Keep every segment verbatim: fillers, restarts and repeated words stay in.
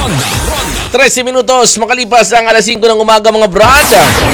trese minutos makalipas ang alas singko ng umaga mga brad.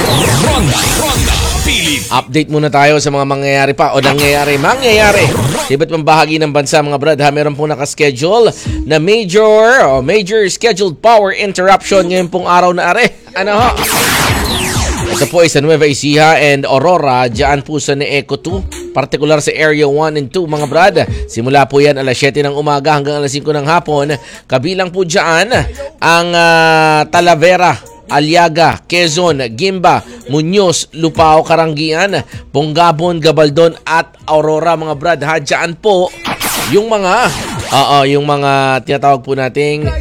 Update muna tayo sa mga mangyayari pa o nangyayari, mangyayari. Iba't pang bahagi ng bansa mga brad ha, meron pong nakaschedule na major o major scheduled power interruption ngayon pong araw na are. Ano ho? Ito po ay sa Nueva Ecija and Aurora, dyan po sa Neeco two, partikular sa Area one and two mga brad. Simula po yan alas siyete ng umaga hanggang alas singko ng hapon. Kabilang po dyan ang uh, Talavera, Aliaga, Quezon, Gimba, Muñoz, Lupao, Karangian, Bongabon, Gabaldon at Aurora mga brad. Ha, dyan po yung mga oo, yung mga tinatawag po nating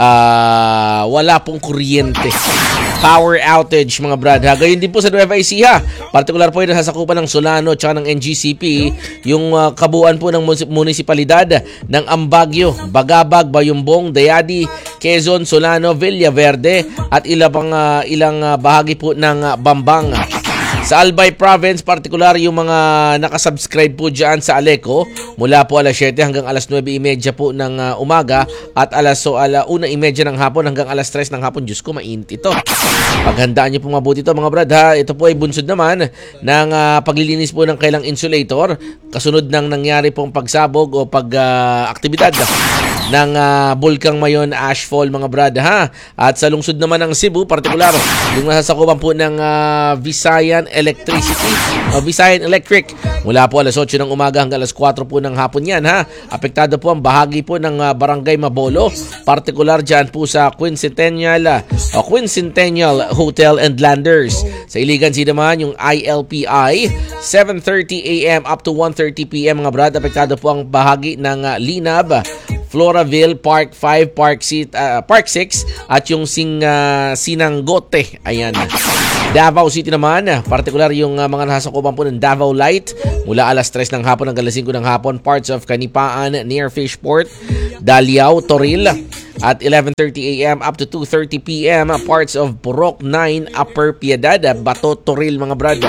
uh, wala pong kuryente. Power outage mga brad ha. Gayon din po sa Nueva Ecija. Partikular po yun sa sakupan ng Solano at ng N G C P. Yung uh, kabuuan po ng munisipalidad ng Ambagyo, Bagabag, Bayumbong, Dayadi, Quezon, Solano, Villaverde at ilang, pang, uh, ilang uh, bahagi po ng uh, Bambang. Sa Albay Province, partikular yung mga nakasubscribe po dyan sa Aleco mula po alas siyete hanggang alas nuwebe trenta po ng uh, umaga at alas so, ala una trenta ng hapon hanggang alas tres ng hapon. Diyos ko, mainit ito. Paghandaan nyo po mabuti ito mga brad ha. Ito po ay bunsod naman ng uh, paglilinis po ng kailang insulator kasunod ng nangyari pong pagsabog o pag-aktibidad uh, ng uh, Bulkang Mayon Ashfall mga brad ha. At sa lungsod naman ng Cebu, partikular yung nasasakupan po ng uh, Visayan Electricity o Visayan Electric mula po alas otso ng umaga hanggang alas kwatro po ng hapon yan ha. Apektado po ang bahagi po ng uh, Barangay Mabolo, partikular dyan po sa Quincentennial uh, o Quincentennial Hotel and Landers. Sa Iligan City naman yung I L P I, seven thirty a m up to one thirty p m mga brad. Apektado po ang bahagi ng uh, Linab, Floraville, Park five, Park six, uh, Park six at yung Sing, uh, Sinanggote. Ayan. Davao City naman, partikular yung uh, mga nasasakupan po ng Davao Light mula alas tres ng hapon hanggang alas singko ng hapon. Parts of Kanipaan near Fishport, Daliao, Toril at eleven thirty a m up to two thirty p m parts of Purok nine, Upper Piedad, Bato, Toril mga brad.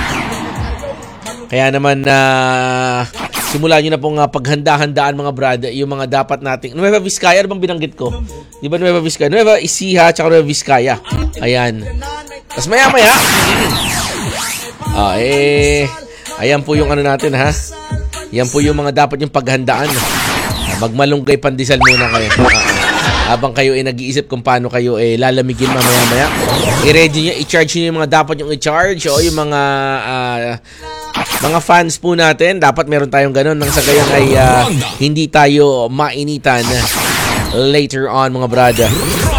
Kaya naman uh, simulan nyo na pong uh, paghanda-handaan mga brad yung mga dapat nating Nueva Vizcaya. Ano bang binanggit ko? Di ba Nueva Vizcaya? Nueva Ecija at Nueva Vizcaya. Ayan. Tapos maya-maya ah, eh ayan po yung ano natin ha. Yan po yung mga dapat yung paghandaan. Magmalunggay pandesal muna kayo. Ah, habang kayo ay eh, nag-iisip kung paano kayo eh lalamigin mamaya-maya. I-ready nyo, i-charge nyo yung mga dapat yung i-charge o yung mga uh, mga fans po natin. Dapat meron tayong ganun nang sa gayang ay uh, hindi tayo mainitan later on mga brada.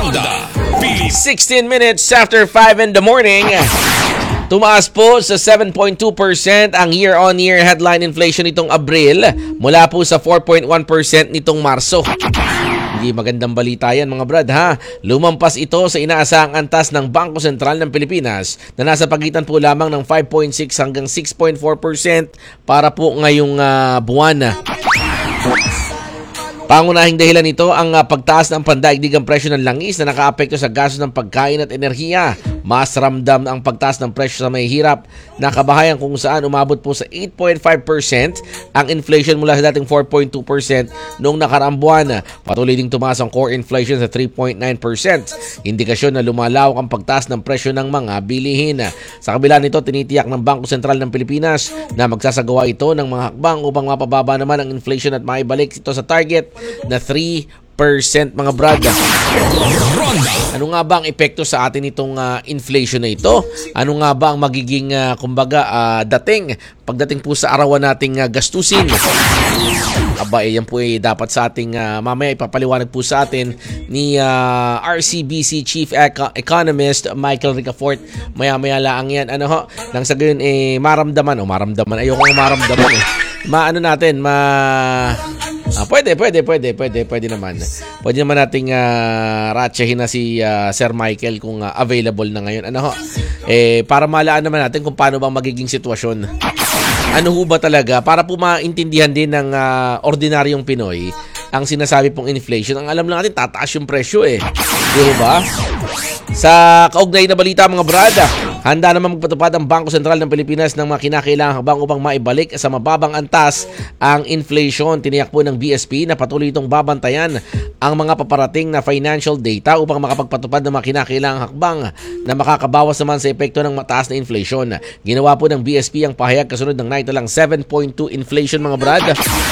sixteen minutes after five in the morning. Tumaas po sa seven point two percent ang year-on-year headline inflation nitong Abril mula po sa four point one percent nitong Marso. Hindi magandang balita yan mga brad ha. Lumampas ito sa inaasahang antas ng Bangko Sentral ng Pilipinas na nasa pagitan po lamang ng five point six hanggang six point four percent para po ngayong uh, buwan. Pangunahing dahilan nito ang uh, pagtaas ng pandaigdigang presyo ng langis na nakaapekto sa gastos ng pagkain at enerhiya. Mas ramdam ang pagtaas ng presyo sa mahihirap na kabahayan kung saan umabot po sa eight point five percent ang inflation mula sa dating four point two percent noong nakaraang buwan. Patuloy ding tumaas ang core inflation sa three point nine percent. Indikasyon na lumalawak ang pagtaas ng presyo ng mga bilihin. Sa kabila nito, tinitiyak ng Bangko Sentral ng Pilipinas na magsasagawa ito ng mga hakbang upang mapababa naman ang inflation at maibalik ito sa target na three percent mga brad. Ano nga ba ang epekto sa atin itong uh, inflation na ito? Ano nga ba ang magiging uh, kumbaga uh, dating pagdating po sa arawan nating uh, gastusin? Aba, eh, yan po eh, dapat sa ating uh, mamaya ipapaliwanag po sa atin ni uh, R C B C Chief Eco- Economist Michael Ricafort. Maya-maya lang yan. Ano ho? Nang sa gayon eh maramdaman o maramdaman. Ayoko nga maramdaman eh. Maano natin, ma Ah, pwede, pwede, pwede, pwede, pwede naman. Pwede naman nating uh, ratsahin na si uh, Sir Michael kung uh, available na ngayon. Ano ho? Eh, para malaan naman natin kung paano bang magiging sitwasyon. Ano ho ba talaga? Para po maintindihan din ng uh, ordinaryong Pinoy ang sinasabi pong inflation. Ang alam lang natin, tataas yung presyo eh. Di ba? Sa kaugnay na balita mga brada, Handa naman magpatupad ang Bangko Sentral ng Pilipinas ng mga kinakailangang habang upang maibalik sa mababang antas ang inflation. Tiniyak po ng B S P na patuloy itong babantayan ang mga paparating na financial data upang makapagpatupad ng mga kinakailangang hakbang na makakabawas naman sa epekto ng mataas na inflation. Ginawa po ng B S P ang pahayag kasunod ng naitalang seven point two inflation mga brad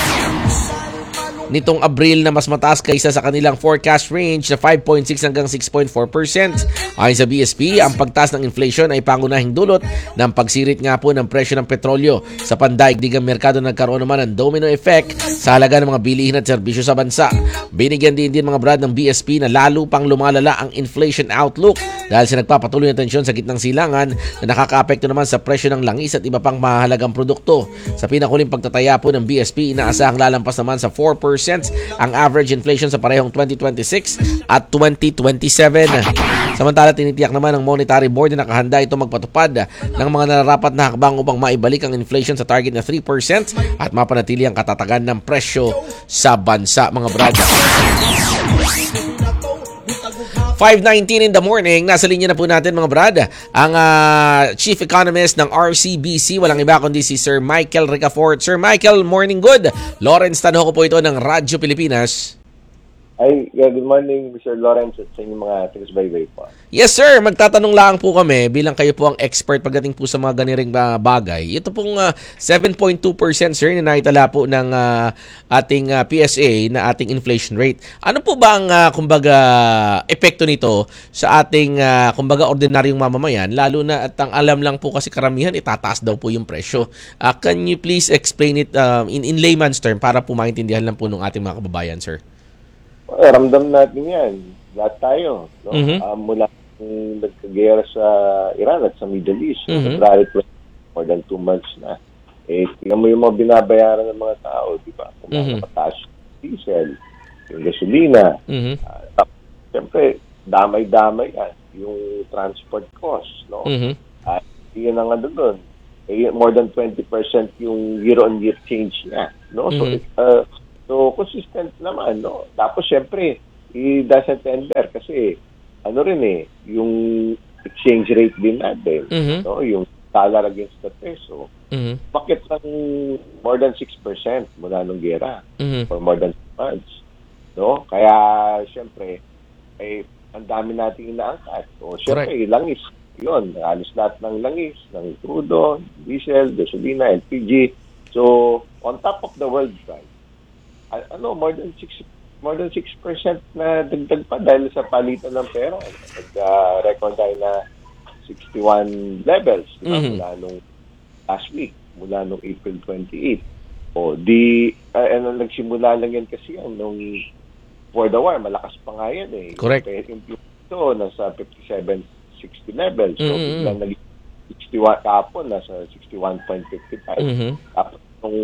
nitong Abril na mas mataas kaysa sa kanilang forecast range na five point six hanggang six point four percent. Ayon sa B S P, ang pagtaas ng inflation ay pangunahing dulot ng pagsirit nga po ng presyo ng petrolyo. Sa pandaigdigang merkado nagkaroon naman ng domino effect sa halaga ng mga bilihin at serbisyo sa bansa. Binigyan din din mga brad ng B S P na lalo pang lumalala ang inflation outlook dahil sa nagpapatuloy na tensyon sa gitnang silangan na nakakaapekto naman sa presyo ng langis at iba pang mahalagang produkto. Sa pinakuling pagtataya po ng B S P, inaasahang lalampas naman sa four percent ang average inflation sa parehong twenty twenty-six at twenty twenty-seven. Samantala, tinitiyak naman ng Monetary Board na nakahanda ito magpatupad ng mga nararapat na hakbang upang maibalik ang inflation sa target na three percent at mapanatili ang katatagan ng presyo sa bansa mga brad. five nineteen in the morning, nasa linya na po natin mga brad ang uh, Chief Economist ng R C B C, walang iba kundi si Sir Michael Ricafort. Sir Michael, morning good. Lawrence Tanho ko po ito ng Radyo Pilipinas. Ay, yeah, good morning, Mister Lawrence at sa inyong mga taga-subaybay po. Yes sir, magtatanong lang po kami bilang kayo po ang expert pagdating po sa mga ganiring uh, bagay. Ito pong uh, seven point two percent sir na naitala po ng uh, ating uh, P S A na ating inflation rate. Ano po ba ang uh, kumbaga epekto nito sa ating uh, kumbaga ordinaryong mamamayan, lalo na at ang alam lang po kasi karamihan itataas daw po yung presyo. Uh, can you please explain it uh, in, in layman's term para po maintindihan lang po ng ating mga kababayan sir? Well, ramdam natin yan. Lahat tayo. No? Mm-hmm. Uh, mula nung nagkagera sa Iran at sa Middle East, mm-hmm. February more than two months na. Eh, tingnan mo yung mga binabayaran ng mga tao, di ba? Kung mm-hmm. mataas yung diesel, yung gasolina. Mm-hmm. Uh, Siyempre, damay-damay yan. Yung transport cost, no? Mm-hmm. Uh, yun ang ano doon. Eh, more than twenty percent yung year-on-year change niya, no? Mm-hmm. So, uh, So, consistent naman, no? Tapos, syempre, it doesn't end there kasi, ano rin eh, yung exchange rate din natin, mm-hmm. no? Yung dollar against the peso, mm-hmm. bakit lang more than six percent mula nung gera mm-hmm. for more than six months, no? Kaya, syempre, eh, ang dami nating inaangkat. O, syempre, correct. Langis, yun, alis lahat ng langis, ng crudo, diesel, gasolina, L P G. So, on top of the world price, ano, more than six more than six percent na dagdag pa dahil sa palitan ng pera. Nag-record uh, tayo na sixty-one levels, diba? Mm-hmm. Mula nung last week, mula nung April twenty-eighth. O, di, uh, ano, nagsimula lang yan kasi yan nung for the war, malakas pa nga yan eh. Correct. Ito, nasa fifty-seven sixty levels. So, mm-hmm. biglang naging sixty-one, kapon, nasa sixty-one point five five. Mm-hmm. Tapos, nung,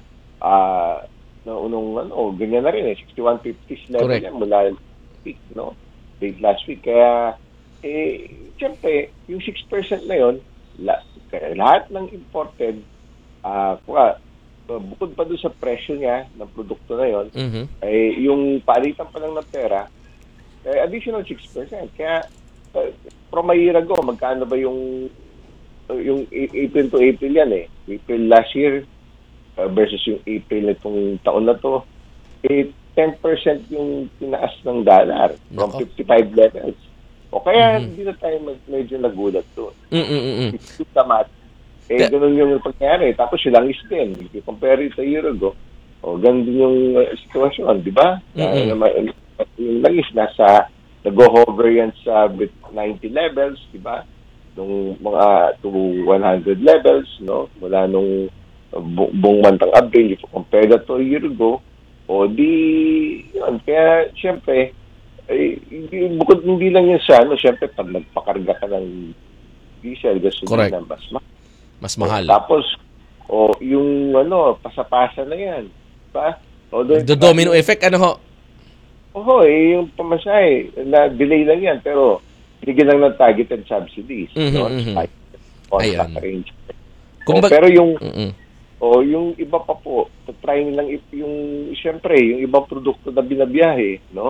ah, uh, na unong ano, ganyan na rin eh, sixty-one fifties level yan mula last week, no? Late last week. Kaya, eh, siyempre, yung six percent na yun, la, lahat ng imported, ah, uh, bukod pa doon sa presyo niya ng produkto na yun, mm-hmm. eh, yung palitan pa lang ng pera, eh, additional six percent. Kaya, uh, from a year ago, magkano ba yung, uh, yung April to April yan eh? April last year, Uh, versus yung April nitong taon na to, eh, ten percent yung tinaas ng dollar from Nako. fifty-five levels. O kaya, mm-hmm. hindi na tayo med- medyo nagulat doon. Mm-hmm. Yung tamat, eh, yeah. ganun yung pangyayari. Tapos yung langis din. If you compare it a year ago, o, ganun din yung uh, sitwasyon, di ba? Mm-hmm. Uh, yung langis, nasa, nag-hover yan sa ninety levels, di ba? Nung mga to one hundred levels, no? Mula nung Bu- buong mantang Abril, if you compare that to a year ago, o di, yun, kaya, syempre, eh, hindi, bukod hindi lang yun sa, ano, syempre, pag nagpakarga ka ng diesel, gasolina, mas, ma- mas mahal. O, tapos, o, yung, ano, pasapasa na yan, pa? O, doon, the domino effect, ano ho? Oo, eh, yung pamasahe, na delay lang yan, pero, bigyan lang ng targeted subsidies, mm-hmm, no? Mm-hmm. Ayan. O, pero yung, mm-hmm. O yung iba pa po, try nilang yung, siyempre, yung ibang produkto na binabiyahe, no?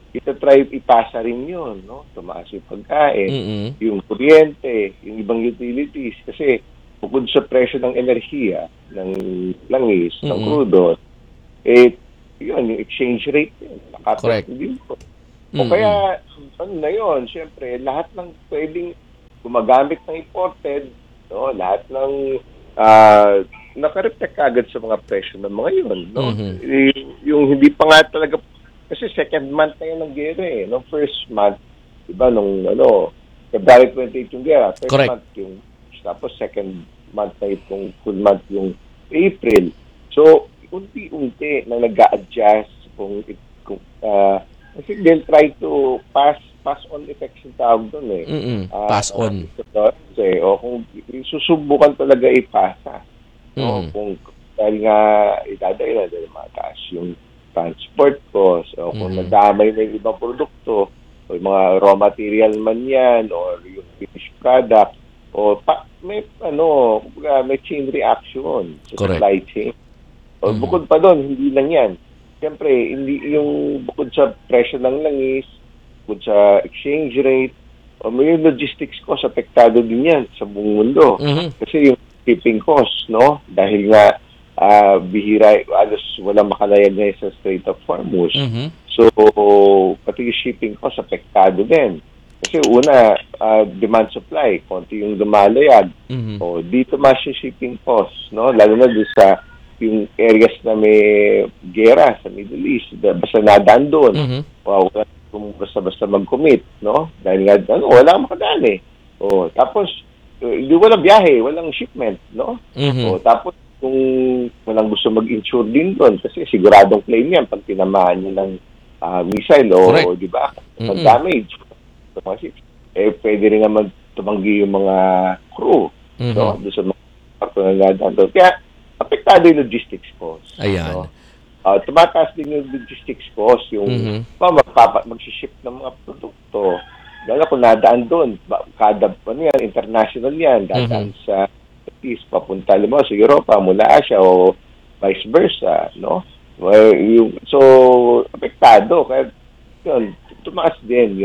ita-try ipasa rin yun, no? Tumaas yung pagkain, Mm-mm. yung kuryente, yung ibang utilities. Kasi bukod sa presyo ng enerhiya, ng langis, ng Mm-mm. crudo, eh, yun, yung exchange rate yun. Correct. Nakapit din po. O Mm-mm. kaya, ano na yun, syempre, lahat ng pwedeng gumagamit ng imported, no? Lahat ng uh, nakareflect agad sa mga presyo ng mga yun, no? Mhm. Eh, yung hindi pa nga talaga, kasi second month na yun ng gera eh. No? First month, diba, nung ano, February twenty-eight yung gera. First Correct. month yung, tapos second month na itong full month yung April. So, unti-unti na nag-a-adjust kung, kung uh, kasi they'll try to pass pass on effects yung tawag doon eh. Mm-mm. Uh, Pass on. Uh, kasi, o kung susubukan talaga ipasa. No? Mhm. Kung dahil nga idadaya na dahil mataas yung transport cost, o kung Mhm. nadamay na yung ibang produkto, o yung mga raw material man yan, or yung finished product, o pa, may, ano, kumbaga, may chain reaction sa Correct. supply chain. O Mhm. bukod pa doon, hindi lang yan. Siyempre, hindi yung bukod sa presyo ng langis, bukod sa exchange rate, o may logistics cost, apektado din yan sa buong mundo. Mhm. Kasi yung shipping cost, no? Dahil nga, Uh, bihira, alos walang makalayag ngayon sa Strait of Hormuz. Mhm. So, pati yung shipping cost, apektado din. Kasi una, uh, demand supply, konti yung lumalayag. Mhm. O, dito mas yung shipping cost, no? Lalo na doon sa yung areas na may gera sa Middle East, basta nadaan doon. Mhm. Wow, kung basta-basta mag-commit, no? Dahil nga, ano, wala makadaan eh. O, tapos, hindi uh, walang biyahe, walang shipment, no? Mhm. O, tapos, kung walang gusto mag-insure din doon kasi siguradong claim yan pag tinamaan nyo ng uh, missile o, o di ba, Mm-mm. damage. Eh, pwede rin naman tumanggi yung mga crew, Mhm. no? Doon sa mga pagpangalagaan doon. Kaya, apektado yung logistics cost. Ayan. No? Uh, tumataas din yung logistics cost, yung Mhm. pa, magpapa, mag-ship ng mga produkto. Lalo kung nadaan doon, ba- kada, ano yan, international yan, dadaan Mhm. sa is papunta mo sa Europa mula Asia o vice versa, no? Well, yung, so apektado kaya yun, tumaas din